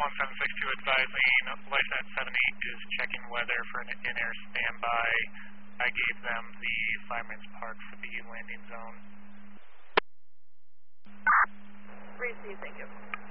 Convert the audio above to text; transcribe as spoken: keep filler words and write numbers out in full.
one seven six two advising LifeNet seven eight is checking weather for an in-air standby. I gave them the Fireman's Park for the landing zone. Received, thank you.